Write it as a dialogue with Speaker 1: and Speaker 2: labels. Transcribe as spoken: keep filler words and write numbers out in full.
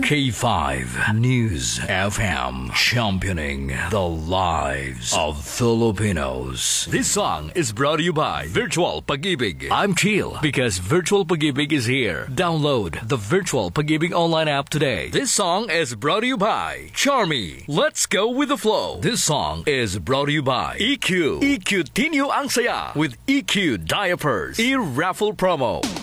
Speaker 1: K five News F M, championing the lives of Filipinos. This song is brought to you by Virtual Pag-ibig. I'm chill because Virtual Pag-ibig is here. Download the Virtual Pag-ibig online app today. This song is brought to you by Charmy. Let's go with the flow. This song is brought to you by E Q. E Q Tinyo ang saya with E Q Diapers. E-raffle promo.